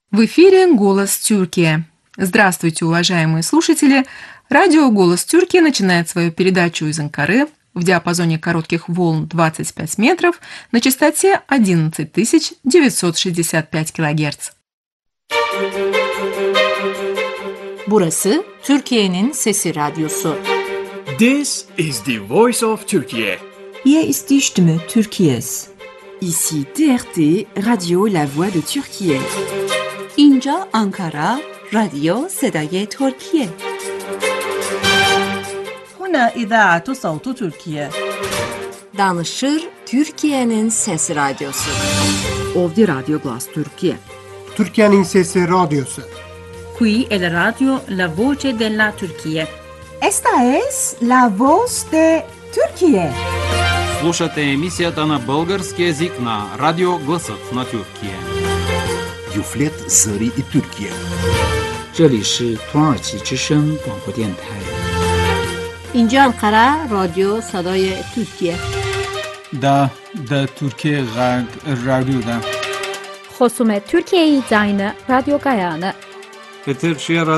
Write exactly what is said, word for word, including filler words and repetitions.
В эфире «Голос Тюркии». Здравствуйте, уважаемые слушатели! Радио «Голос Тюркии» начинает свою передачу из Анкары в диапазоне коротких волн двадцать пять метров на частоте одиннадцать тысяч девятьсот шестьдесят пять килогерц. Burası Türkiye'nin Sesi Radyosu. This is the voice of Turkey. Hier ist die Stimme Türkiye's. Ici T R T, Radio La Voix de Türkiye. اینجا آنکارا، رادیو صدای ترکیه. هنا إذاعة صوت تركيا. Danışır Türkiye'nin Sesi Radyosu. Ovdje Radio Glas Türkiye. Türkiye'nin Sesi Radyosu. Qui è la radio La Voce della Turchia. Esta es La Voz de Türkiye. Слушате емисията на български език на Радио Гласът на Türkiye. Юфлет Зări и Türkiye. 这里是土耳其之声广播电台。 اینجا آنکارا، رادیو صدای ترکیه. دا دا Türkiye Radyo'da. خصوم ترکیه زاین رادیو گایانه. Kıtırşehir